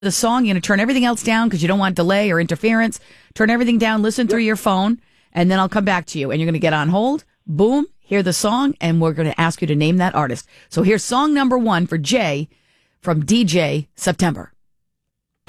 the song. You're going to turn everything else down because you don't want delay or interference. Turn everything down, listen through your phone, and then I'll come back to you. And you're going to get on hold. Boom, hear the song, and we're going to ask you to name that artist. So here's song number 1 for Jay from DJ September.